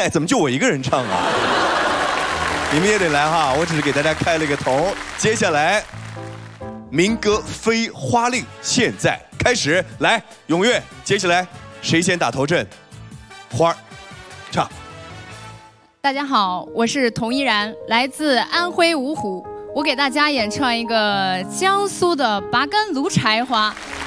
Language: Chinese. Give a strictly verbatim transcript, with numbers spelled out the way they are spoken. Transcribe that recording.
来怎么就我一个人唱啊？你们也得来哈，我只是给大家开了个头。接下来，民歌飞花令现在开始，来，踊跃，接下来谁先打头阵？花儿，唱。 大家好，我是童依然，来自安徽芜湖，我给大家演唱一个江苏的拔根芦柴花。